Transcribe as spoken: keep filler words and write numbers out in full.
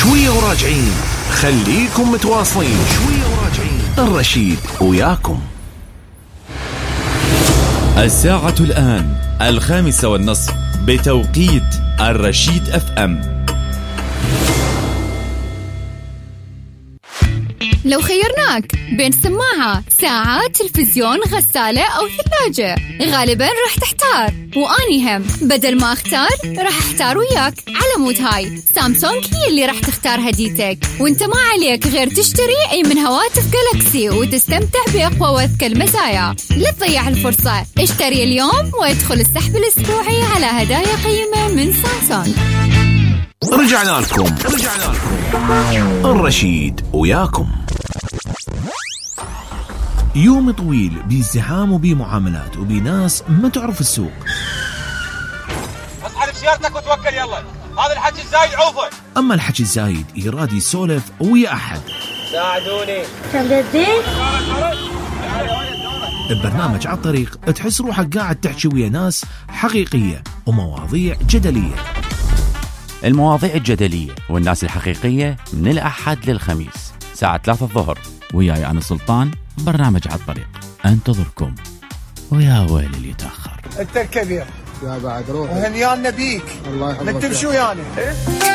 شوية وراجعين، خليكم متواصلين. شوية وراجعين، الرشيد وياكم. الساعة الآن الخامسة والنصف بتوقيت الرشيد اف ام. لو خيرناك بين سماعة، ساعة، تلفزيون، غسالة أو ثلاجة، غالباً راح تحتار. وأني هم بدل ما أختار راح أحتار وياك. على مود هاي سامسونج هي اللي راح تختار هديتك، وانت ما عليك غير تشتري أي من هواتف جالاكسي وتستمتع بأقوى وأذكى المزايا. لا تضيع الفرصة، اشتري اليوم وادخل السحب الأسبوعي على هدايا قيمة من سامسونج. رجعنا لكم رجعنا لكم الرشيد وياكم. يوم طويل بازدحام وبمعاملات وبناس ما تعرف السوق. اصحى بسيارتك وتوكل يلا، هذا الحكي الزايد عوفه. اما الحكي الزايد يراد يسولف ويا احد. ساعدوني. كم بدي؟ ببرنامج على الطريق تحس روحك قاعد تحكي ويا ناس حقيقية ومواضيع جدلية. المواضيع الجدلية والناس الحقيقية من الأحد للخميس ساعة ثلاثة الظهر، وياي أنا سلطان. برنامج على الطريق انتظركم، ويا ويل اللي يتأخر. انت الكبير يا بعد روح وهنيان نبيك. الله يحفظك. نكتب شو يعني؟